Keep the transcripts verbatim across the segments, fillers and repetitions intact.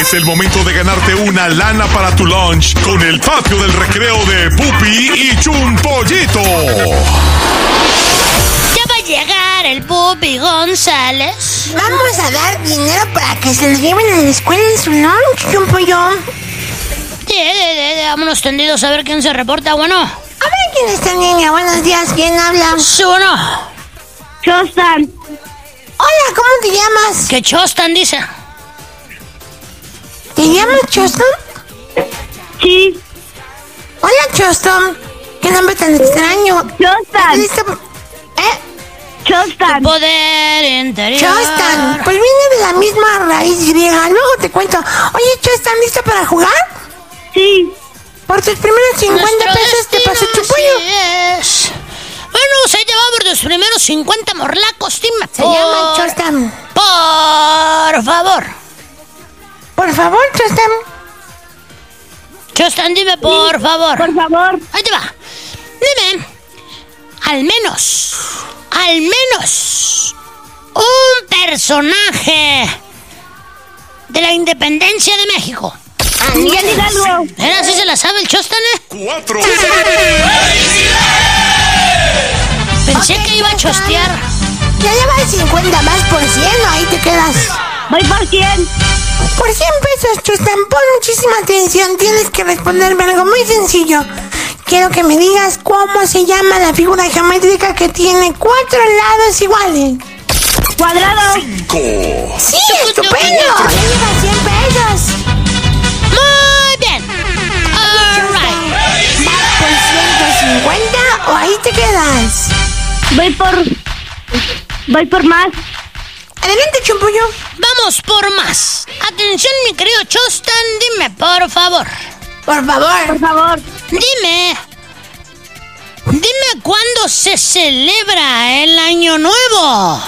Es el momento de ganarte una lana para tu lunch con el patio del recreo de Pupi y Chumpollito. Ya va a llegar el Pupi González. Vamos a dar dinero para que se lo lleven a la escuela en su lunch, Chumpollo. Sí, de, de, de, vámonos tendidos a ver quién se reporta, bueno. A ver quién está en línea. Buenos días, ¿quién habla? Sí, bueno. Chostan. Hola, ¿cómo te llamas? Que Chostan dice. ¿Te llamas Chostan? Sí. Hola, Chostan. ¿Qué nombre tan extraño? Chostan. ¿Listo? ¿Eh? Chostan. Poder interior. Chostan. Pues viene de la misma raíz griega. Luego te cuento. Oye, Chostan, ¿listo para jugar? Sí. Por tus primeros cincuenta Nuestro pesos te paso tu pollo. es. Bueno, se lleva por los primeros cincuenta morlacos, dime. Se por... llama Chostan. Por favor. Por favor, Chostan. Chostan, dime por Sí, favor. Por favor. Ahí te va. Dime, al menos, al menos, un personaje de la independencia de México. Miguel Hidalgo. ¿Era así se la sabe el Chostan, eh? Cuatro. Pensé Ok, que iba a Chostan. chostear. Ya llevas cincuenta más por cien, ahí te quedas. Voy por cien. Por cien pesos, Chostan, pon muchísima atención. Tienes que responderme algo muy sencillo. Quiero que me digas cómo se llama la figura geométrica que tiene cuatro lados iguales. Cuadrado. Cinco. ¡Sí, estupendo! Ya llevas cien pesos. Muy bien. All right. ¿Vas por ciento cincuenta o ahí te quedas? Voy por... Voy por más. Adelante, Chumpollo. Vamos por más. Atención, mi querido Chostan, dime por favor. Por favor. Por favor. Dime. Dime cuándo se celebra el Año Nuevo.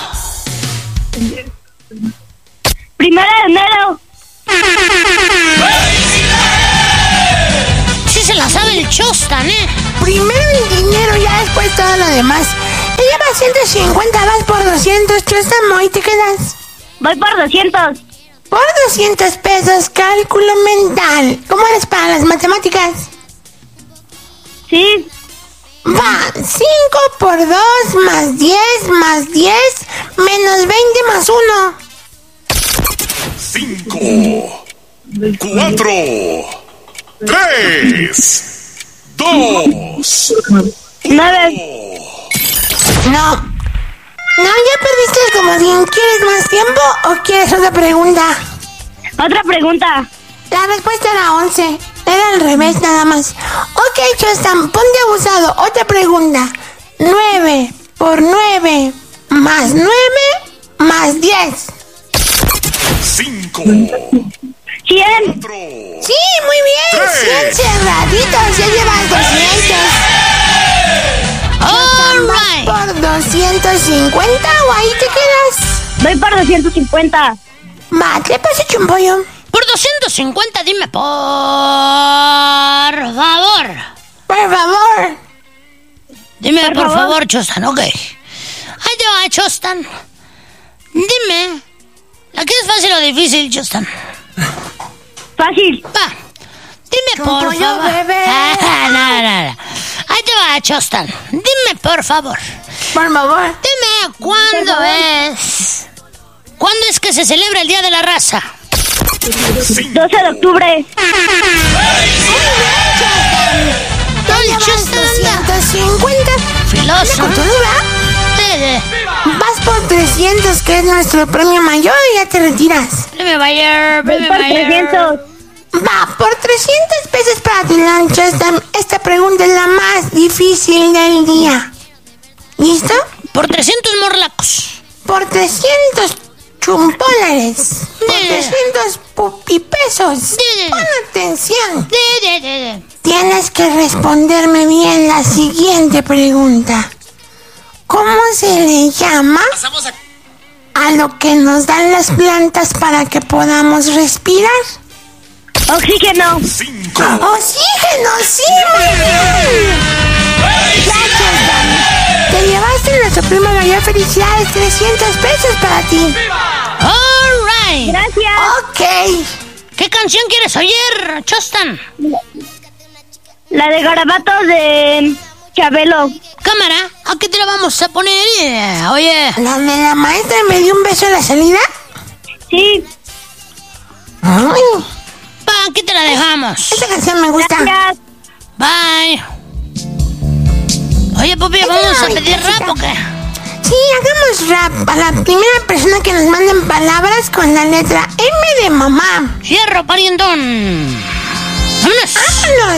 Primero de enero. Sí se la sabe el Chostan, ¿eh? Primero el dinero, ya después todo lo demás. Te llevas ciento cincuenta, vas por doscientos, Chostan, ahí te quedas. Voy por doscientos. Por doscientos pesos, cálculo mental. ¿Cómo eres para las matemáticas? Sí. Va, cinco por dos más diez más diez menos veinte más uno. Cinco. Cuatro. Tres. Dos. Nueve. No. No, ya perdiste el comodín. ¿Quieres más tiempo o quieres otra pregunta? Otra pregunta. La respuesta era once. Era al revés nada más. Ok, Chostan, ponte abusado. Otra pregunta. nueve por nueve más nueve más diez. Cinco. cien. Cuatro. Sí, muy bien. Tres. cien cerraditos. Ya llevas doscientos. All ¿Vas right. por doscientos cincuenta o ahí te quedas? Voy por doscientos cincuenta. Va, te paso Chumpollo. Por doscientos cincuenta, dime por favor. Por favor. Dime Por por, favor. favor, Chostan, ok. Ahí te va, Chostan. Dime. ¿Aquí es fácil o difícil, Chostan? Fácil. Va. Dime por Chumpollo, favor. bebé. Ah, no, no, no. Ahí te va, Chostan. Dime por favor. Por favor. Dime cuándo favor. es. ¿Cuándo es que se celebra el Día de la Raza? doce de octubre. Ya Ay, llevas Chostan, doscientos cincuenta. Filoso. Con tu duda, Sí, sí. vas por trescientos, que es nuestro premio mayor, y ya te retiras. Dime, Bayer. Voy Dime, por Bayer. trescientos. Va, por trescientos pesos para tu lunch. Esta, esta pregunta es la más difícil del día. ¿Listo? Por trescientos morlacos. Por trescientos chumpólares. Por Sí. trescientos pupipesos. Sí. Pon atención. Sí, sí, sí, sí. Tienes que responderme bien la siguiente pregunta. ¿Cómo se le llama a lo que nos dan las plantas para que podamos respirar? Oxígeno. Cinco. ¡Oxígeno! ¡Sí, muy bien! Gracias, Dani. Te llevaste nuestro premio mayor. Felicidades, trescientos pesos para ti. All right. Gracias. Ok. ¿Qué canción quieres oír, Chostan? La de Garabatos de Chabelo. Cámara, aquí te la vamos a poner. eh, Oye. ¿La de la maestra me dio un beso a la salida? Sí. Ay, Pa, aquí te la dejamos. esa canción me gusta. Gracias. Bye. Oye, Pupi, ¿vamos a pedir rap o qué? Sí, hagamos rap a la primera persona que nos manden palabras con la letra M de mamá. Cierro, parientón. ¡Vámonos! ¡Vámonos!